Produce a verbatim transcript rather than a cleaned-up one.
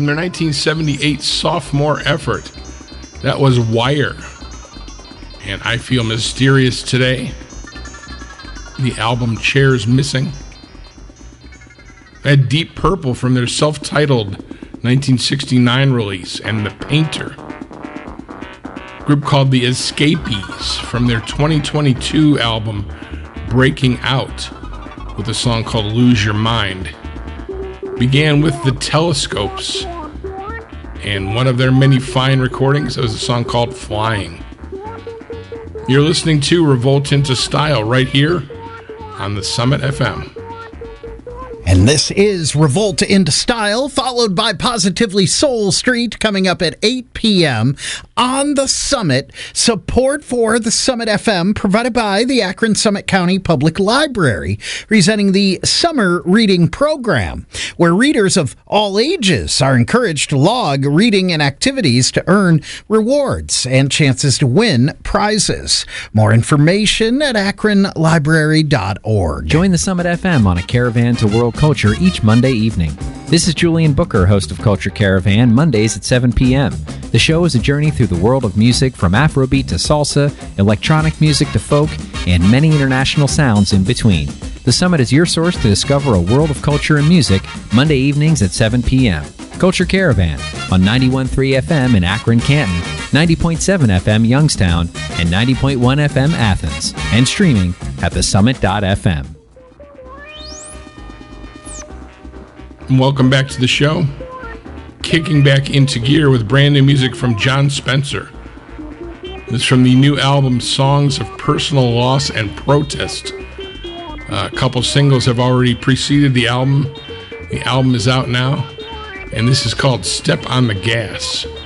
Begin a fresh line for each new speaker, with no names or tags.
from their nineteen seventy-eight sophomore effort. That was Wire. And I Feel Mysterious Today. The album Chairs Missing. I had Deep Purple from their self-titled nineteen sixty-nine release, and The Painter. A group called The Escapees from their twenty twenty-two album Breaking Out, with a song called Lose Your Mind. Began with The Telescopes, and one of their many fine recordings was a song called Flying. You're listening to Revolt into Style right here on the Summit F M.
And this is Revolt into Style, followed by Positively Soul Street, coming up at eight p.m. on the Summit. Support for the Summit F M provided by the Akron Summit County Public Library, presenting the Summer Reading Program, where readers of all ages are encouraged to log reading and activities to earn rewards and chances to win prizes. More information at akron library dot org.
Join the Summit F M on a caravan to world culture each Monday evening. This is Julian Booker, host of Culture Caravan, Mondays at seven p.m. The show is a journey through the world of music, from Afrobeat to salsa, electronic music to folk, and many international sounds in between. The Summit is your source to discover a world of culture and music, Monday evenings at seven p.m. Culture Caravan on ninety-one point three F M in Akron, Canton, ninety point seven F M Youngstown, and ninety point one F M Athens, and streaming at the summit dot f m.
Welcome back to the show. Kicking back into gear with brand new music from John Spencer. This is from the new album Songs of Personal Loss and Protest. Uh, a couple singles have already preceded the album. The album is out now, and this is called Step on the Gas.